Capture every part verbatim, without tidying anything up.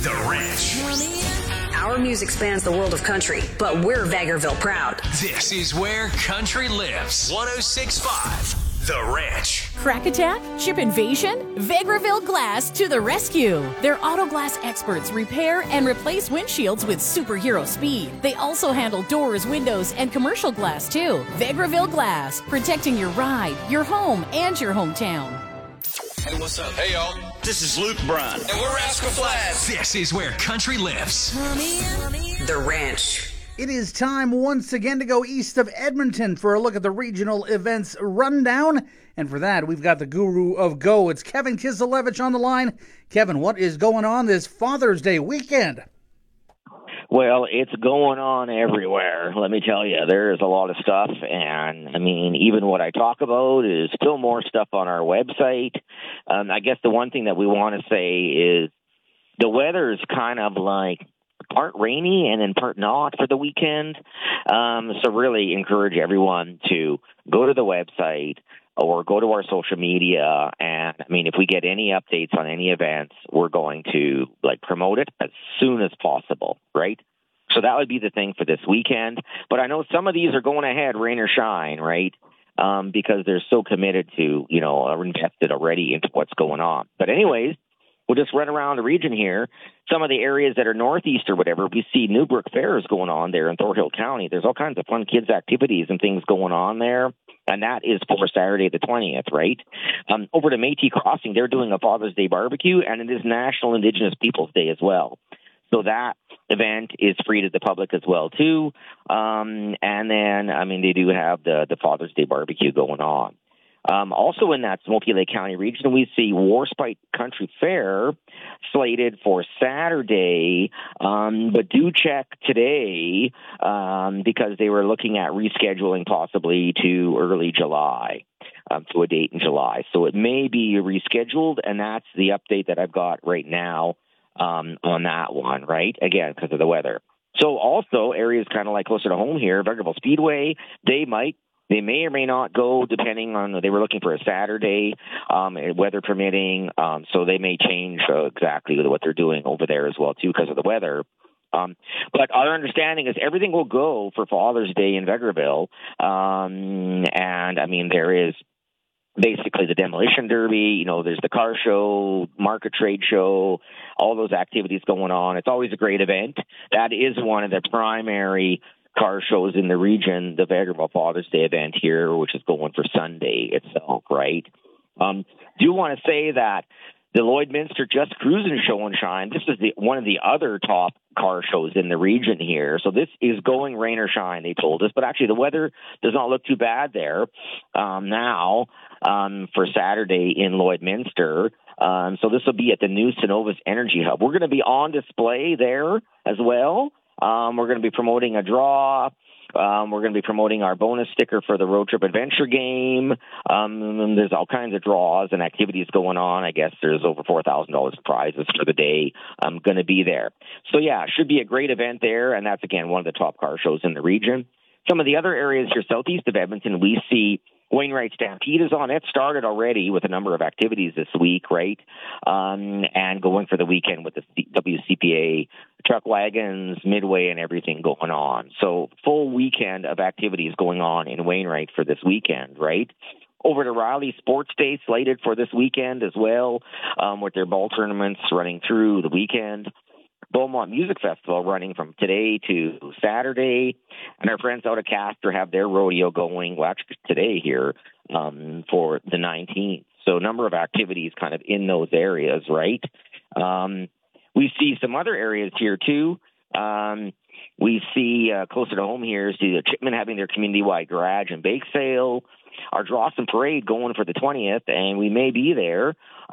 The Wrench. Our music spans the world of country, but we're Vegreville proud. This is where country lives. one oh six point five, The Wrench. Crack attack? Chip invasion? Vegreville Glass to the rescue. Their auto glass experts repair and replace windshields with superhero speed. They also handle doors, windows, and commercial glass too. Vegreville Glass, protecting your ride, your home, and your hometown. Hey, what's up? Hey, y'all. This is Luke Bryan. And we're Rascal Flatts. This is where country lives. The Ranch. It is time once again to go east of Edmonton for a look at the regional events rundown. And for that, we've got the guru of Go. It's Kevin Kiselevich on the line. Kevin, what is going on this Father's Day weekend? Well, it's going on everywhere. Let me tell you, there is a lot of stuff. And, I mean, even what I talk about is still more stuff on our website. Um, I guess the one thing that we want to say is the weather is kind of like part rainy and in part not for the weekend. Um, so really encourage everyone to go to the website or go to our social media. And, I mean, if we get any updates on any events, we're going to, like, promote it as soon as possible, right? So that would be the thing for this weekend. But I know some of these are going ahead, rain or shine, right? Um, because they're so committed to, you know, are invested already into what's going on. But anyways, we'll just run around the region here. Some of the areas that are northeast or whatever, we see Newbrook Fair is going on there in Thornhill County. There's all kinds of fun kids' activities and things going on there. And that is for Saturday the twentieth, right? Um, over to Métis Crossing, they're doing a Father's Day barbecue, and it is National Indigenous Peoples Day as well. So that event is free to the public as well, too. Um, and then, I mean, they do have the, the Father's Day barbecue going on. Um, also in that Smoky Lake County region, we see Warspite Country Fair slated for Saturday, um, but do check today um, because they were looking at rescheduling possibly to early July, um, to a date in July. So it may be rescheduled, and that's the update that I've got right now um, on that one, right? Again, because of the weather. So also areas kind of like closer to home here, Vegreville Speedway, they might They may or may not go, depending on, they were looking for a Saturday, um, weather permitting, um, so they may change uh, exactly what they're doing over there as well, too, because of the weather. Um, but our understanding is everything will go for Father's Day in Vegreville, um, and, I mean, there is basically the Demolition Derby, you know, there's the car show, market trade show, all those activities going on. It's always a great event. That is one of the primary car shows in the region, the Vegreville Father's Day event here, which is going for Sunday itself, right? Um, do want to say that the Lloydminster Just Cruising Show and Shine, this is the, one of the other top car shows in the region here. So this is going rain or shine, they told us. But actually the weather does not look too bad there um, now um, for Saturday in Lloydminster. Um, so this will be at the new Cenovus Energy Hub. We're going to be on display there as well. Um, we're going to be promoting a draw. Um, we're going to be promoting our bonus sticker for the Road Trip Adventure game. Um, there's all kinds of draws and activities going on. I guess there's over four thousand dollars prizes for the day. I'm going to be there. So, yeah, should be a great event there, and that's, again, one of the top car shows in the region. Some of the other areas here southeast of Edmonton, we see Wainwright Stampede is on. It started already with a number of activities this week, right? Um, and going for the weekend with the W C P A truck wagons, Midway, and everything going on. So full weekend of activities going on in Wainwright for this weekend, right? Over to Riley Sports Day slated for this weekend as well, um, with their ball tournaments running through the weekend. Beaumont Music Festival running from today to Saturday. And our friends out of Castor have their rodeo going, well, actually today here, um, for the nineteenth. So a number of activities kind of in those areas, right? Um, we see some other areas here, too. Um, we see uh, closer to home here, see the Chipman having their community-wide garage and bake sale. Our Drawson Parade going for the twentieth, and we may be there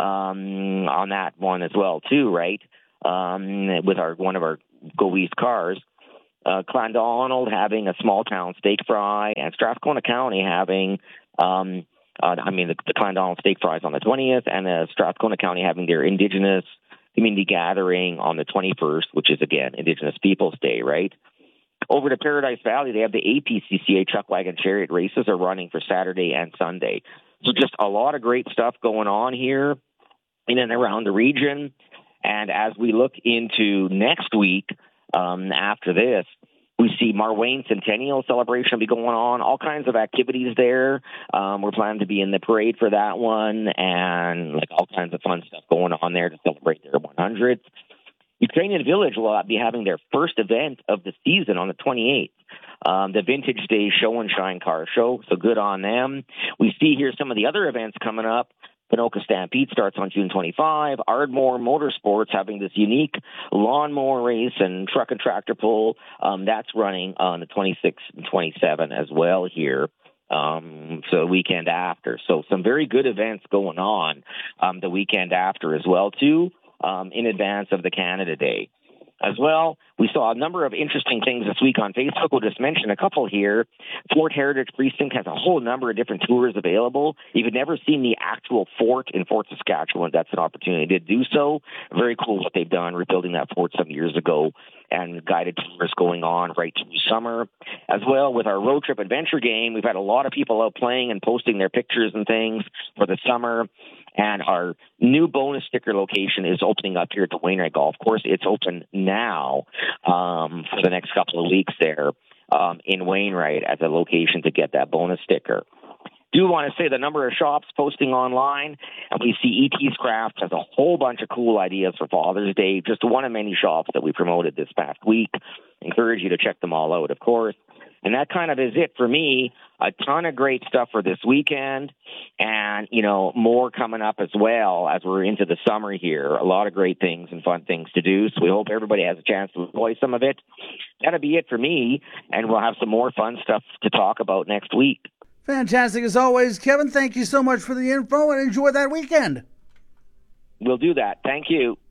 um, on that one as well, too, right? Um, with our one of our Go East cars. Uh, Clondonald having a small town steak fry, and Strathcona County having, um, uh, I mean, the, the Clondonald steak fries on the twentieth, and uh, Strathcona County having their Indigenous community gathering on the twenty-first, which is, again, Indigenous Peoples Day, right? Over to Paradise Valley, they have the A P C C A Chuck Wagon Chariot races are running for Saturday and Sunday. So just a lot of great stuff going on here in and around the region. And as we look into next week, um, after this, we see Marwayne Centennial Celebration will be going on, all kinds of activities there. Um, we're planning to be in the parade for that one, and like all kinds of fun stuff going on there to celebrate their one hundredth. Ukrainian Village will be having their first event of the season on the twenty-eighth. Um, the Vintage Day Show and Shine Car Show, so good on them. We see here some of the other events coming up. Ponoka Stampede starts on June twenty-fifth. Ardmore Motorsports having this unique lawnmower race and truck and tractor pull. Um, that's running on the twenty-sixth and twenty-seventh as well here. Um, so the weekend after. So some very good events going on um, the weekend after as well, too, um, in advance of the Canada Day. As well, we saw a number of interesting things this week on Facebook. We'll just mention a couple here. Fort Heritage Precinct has a whole number of different tours available. If you've never seen the actual fort in Fort Saskatchewan, that's an opportunity to do so. Very cool what they've done, rebuilding that fort some years ago, and guided tours going on right through summer. As well, with our road trip adventure game, we've had a lot of people out playing and posting their pictures and things for the summer. And our new bonus sticker location is opening up here at the Wainwright Golf Course. It's open now um, for the next couple of weeks there um, in Wainwright as a location to get that bonus sticker. Do want to say the number of shops posting online, and we see E T's Craft has a whole bunch of cool ideas for Father's Day, just one of many shops that we promoted this past week. Encourage you to check them all out, of course. And that kind of is it for me. A ton of great stuff for this weekend, and, you know, more coming up as well as we're into the summer here. A lot of great things and fun things to do, so we hope everybody has a chance to enjoy some of it. That'll be it for me, and we'll have some more fun stuff to talk about next week. Fantastic as always. Kevin, thank you so much for the info, and enjoy that weekend. We'll do that. Thank you.